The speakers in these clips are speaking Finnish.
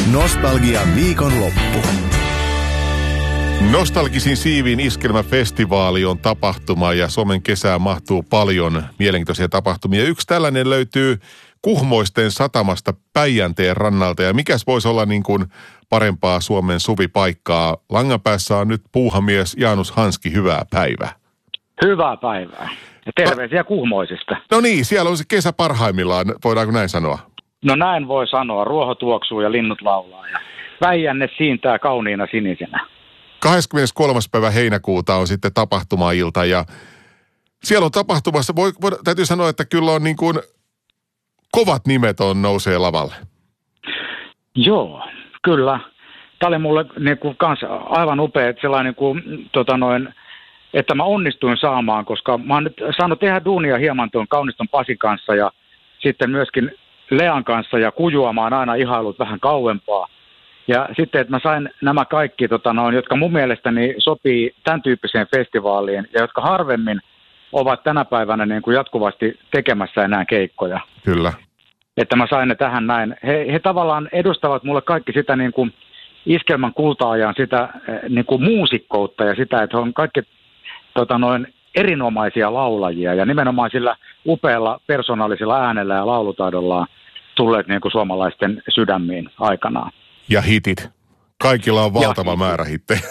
Nostalgian viikonloppu. Nostalgisin siiviin iskelmäfestivaali on tapahtuma ja Suomen kesään mahtuu paljon mielenkiintoisia tapahtumia. Yksi tällainen löytyy Kuhmoisten satamasta Päijänteen rannalta ja mikäs voisi olla niin kuin parempaa Suomen suvipaikkaa. Langan päässä on nyt puuhamies Jaanus Hanski, hyvää päivää. Hyvää päivää ja terveisiä Kuhmoisista. No niin, siellä on se kesä parhaimmillaan, voidaanko näin sanoa? No näin voi sanoa, ruoho tuoksuu ja linnut laulaa ja Päijänne siintää kauniina sinisenä. 23. päivä heinäkuuta on sitten tapahtumailta ja siellä on tapahtumassa, täytyy sanoa, että kyllä on niin kuin kovat nimet on nousee lavalle. Joo, kyllä. Tämä oli mulle niin kuin kans aivan upea, että sellainen kuin, että mä onnistuin saamaan, koska mä oon nyt saanut tehdä duunia hieman tuon Kauniston Pasin kanssa ja sitten myöskin Lean kanssa ja Kujua mä oon aina ihailut vähän kauempaa. Ja sitten, että mä sain nämä kaikki, jotka mun mielestäni sopii tämän tyyppiseen festivaaliin ja jotka harvemmin ovat tänä päivänä niin kuin jatkuvasti tekemässä enää keikkoja. Kyllä. Että mä sain ne tähän näin. He tavallaan edustavat mulle kaikki sitä niin kuin iskelmän kulta-ajan sitä niin kuin muusikkoutta ja sitä, että he on kaikki erinomaisia laulajia ja nimenomaan sillä upealla persoonallisella äänellä ja laulutaidollaan tulleet niin kuin suomalaisten sydämiin aikanaan. Ja hitit. Kaikilla on valtava määrä hittejä.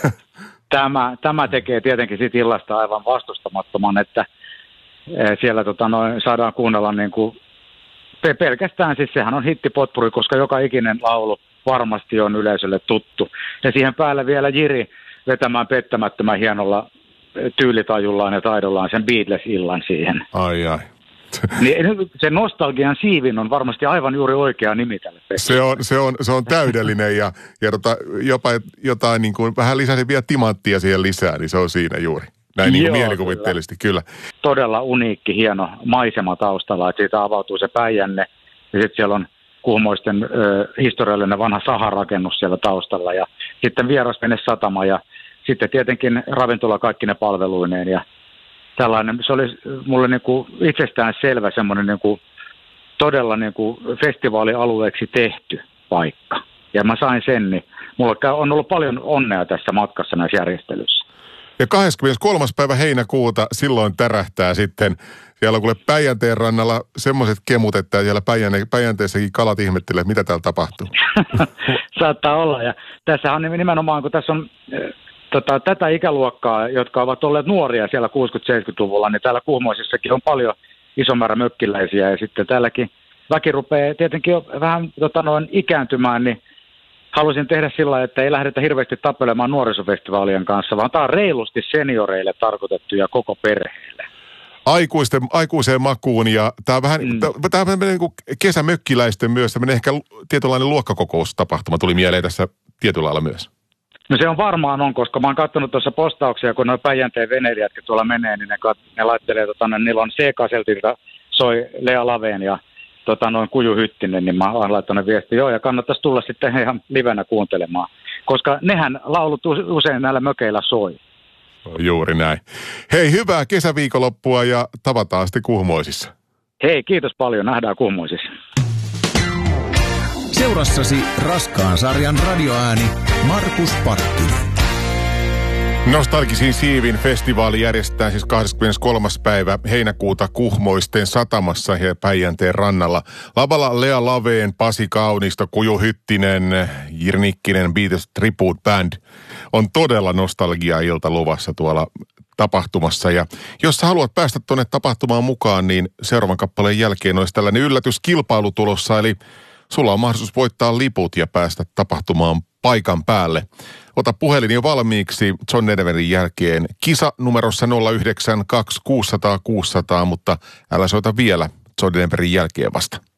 Tämä tekee tietenkin sit illasta aivan vastustamattoman, että siellä saadaan kuunnella niin kuin pelkästään, siis sehän on hittipotpuri, koska joka ikinen laulu varmasti on yleisölle tuttu. Ja siihen päälle vielä Jiri vetämään pettämättömän hienolla tyylitajuillaan ja taidollaan sen Beatles-illan siihen. Ai. Niin se nostalgian siivin on varmasti aivan juuri oikea nimi tälle. Se on täydellinen ja jopa jotain niin kuin vähän lisäsi vielä timanttia siihen lisää, niin se on siinä juuri. Näin niin kuin mielikuvitteellisesti, kyllä. Todella uniikki, hieno maisema taustalla, että siitä avautuu se Päijänne ja sitten siellä on Kuhmoisten historiallinen vanha saharakennus siellä taustalla ja sitten vierasvenesatama ja sitten tietenkin ravintola kaikki ne palveluineen ja tällainen, se oli mulle niin kuin itsestään selvä semmoinen niin kuin todella niin kuin festivaalialueeksi tehty paikka. Ja mä sain sen, niin mulla on ollut paljon onnea tässä matkassa näissä järjestelyissä. Ja 23. päivä heinäkuuta silloin tärähtää sitten, siellä on kuule Päijänteen rannalla semmoiset kemut, että siellä Päijänteessäkin kalat ihmettelee, mitä täällä tapahtuu. Saattaa olla ja tässä on nimenomaan, kun tässä on tätä ikäluokkaa, jotka ovat olleet nuoria siellä 60-70-luvulla, niin täällä Kuhmoisissakin on paljon iso määrä mökkiläisiä ja sitten täälläkin väki rupeaa tietenkin jo vähän ikääntymään, niin halusin tehdä sillä, että ei lähdetä hirveästi tappelemaan nuorisofestivaalien kanssa, vaan tämä on reilusti senioreille tarkoitettu ja koko perheelle. Aikuiseen makuun ja tämä on vähän, tämä on niin kuin kesämökkiläisten myös, tämmöinen ehkä tietynlainen luokkakokoustapahtuма tuli mieleen tässä tietyllä lailla myös. No se on varmaan koska mä oon katsonut tuossa postauksia, kun nuo Päijänteen veneilijätkin tuolla menee, niin ne laittelee, niillä on C-kaseltilta soi Lea Laveen ja Kuju Hyttinen, niin mä oon laittanut viestiä, ja kannattaisi tulla sitten ihan livenä kuuntelemaan, koska nehän laulut usein näillä mökeillä soi. Juuri näin. Hei, hyvää kesäviikonloppua ja tavataan sitten Kuhmoisissa. Hei, kiitos paljon, nähdään Kuhmoisissa. Seurassasi raskaan sarjan radioääni Markus Parkkinen. Nostalgisin siivin festivaali järjestetään siis 23. päivä heinäkuuta Kuhmoisten satamassa ja Päijänteen rannalla. Lavalla Lea Laveen, Pasi Kaunisto, Kuju Hyttinen, Jiri Nikkinen, Beatles Tribute Band. On todella nostalgia-ilta luvassa tuolla tapahtumassa. Ja jos sä haluat päästä tuonne tapahtumaan mukaan, niin seuraavan kappaleen jälkeen olisi tällainen yllätyskilpailu tulossa. Eli sulla on mahdollisuus voittaa liput ja päästä tapahtumaan paikan päälle. Ota puhelin jo valmiiksi John Denverin jälkeen. Kisa numerossa 092 600 600, mutta älä soita vielä John Denverin jälkeen vasta.